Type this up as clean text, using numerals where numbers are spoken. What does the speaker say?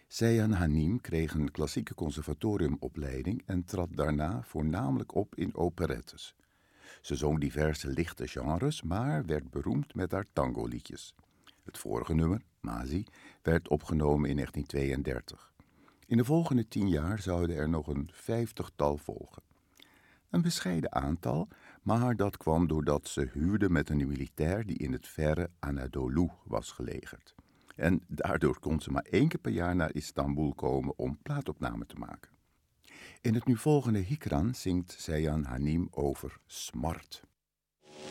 Seyhan Hanim kreeg een klassieke conservatoriumopleiding en trad daarna voornamelijk op in operettes. Ze zong diverse lichte genres, maar werd beroemd met haar tangoliedjes. Het vorige nummer, Masi, werd opgenomen in 1932. In de volgende 10 jaar zouden er nog een 50-tal volgen. Een bescheiden aantal, maar dat kwam doordat ze huwde met een militair die in het verre Anadolu was gelegerd. En daardoor kon ze maar 1 keer per jaar naar Istanbul komen om plaatopname te maken. In het nu volgende Hikran zingt Seyhan Hanim over smart.